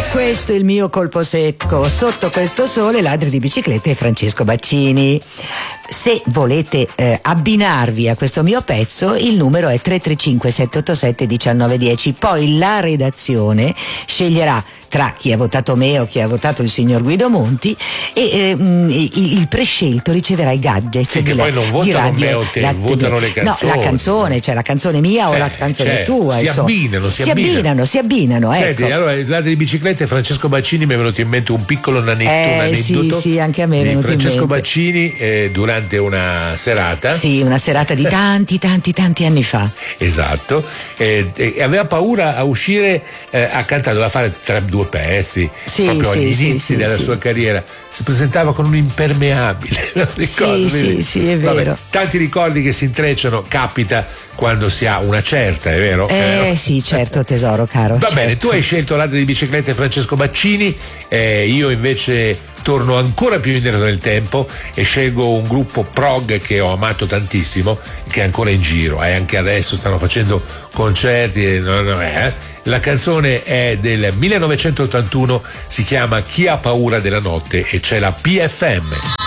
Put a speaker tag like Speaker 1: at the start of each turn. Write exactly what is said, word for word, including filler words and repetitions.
Speaker 1: Questo è il mio colpo secco. Sotto questo sole, Ladri di biciclette e Francesco Baccini. Se volete eh, abbinarvi a questo mio pezzo, il numero è tre tre cinque sette otto sette uno nove uno zero. Poi la redazione sceglierà tra chi ha votato me o chi ha votato il signor Guido Monti e eh, il, il prescelto riceverà i gadget.
Speaker 2: Sì, che
Speaker 1: di,
Speaker 2: poi non votano
Speaker 1: radio,
Speaker 2: me o te,
Speaker 1: la,
Speaker 2: votano le canzoni.
Speaker 1: No, la canzone, cioè la canzone mia
Speaker 2: eh,
Speaker 1: o la canzone
Speaker 2: cioè,
Speaker 1: tua.
Speaker 2: Si
Speaker 1: insomma.
Speaker 2: abbinano, si,
Speaker 1: si abbinano. abbinano, si abbinano.
Speaker 2: Senti,
Speaker 1: ecco.
Speaker 2: allora, Ladri di biciclette, Francesco Baccini, mi è venuto in mente un piccolo nanetto,
Speaker 1: eh,
Speaker 2: un aneddoto
Speaker 1: sì, sì, anche a me è
Speaker 2: di
Speaker 1: venuto
Speaker 2: Francesco
Speaker 1: in mente.
Speaker 2: Baccini eh, durante una serata.
Speaker 1: Sì, una serata di tanti, tanti, tanti anni fa.
Speaker 2: Esatto, e eh, aveva paura a uscire eh, a cantare, doveva fare tre, due pezzi,
Speaker 1: sì,
Speaker 2: proprio
Speaker 1: sì,
Speaker 2: agli
Speaker 1: sì,
Speaker 2: inizi
Speaker 1: sì,
Speaker 2: della
Speaker 1: sì.
Speaker 2: sua carriera. Si presentava con un impermeabile, ricordo,
Speaker 1: sì, sì, sì, è
Speaker 2: Vabbè,
Speaker 1: vero.
Speaker 2: tanti ricordi che si intrecciano, capita quando si ha una certa, è vero?
Speaker 1: Eh
Speaker 2: eh
Speaker 1: sì, certo tesoro caro.
Speaker 2: Va
Speaker 1: certo.
Speaker 2: bene, tu hai scelto Ladri di biciclette Francesco Baccini, eh, io invece torno ancora più indietro nel tempo e scelgo un gruppo prog che ho amato tantissimo, che è ancora in giro e eh, anche adesso stanno facendo concerti. E, no, no, eh. La canzone è del millenovecentottantuno, si chiama Chi ha paura della notte e c'è la P F M.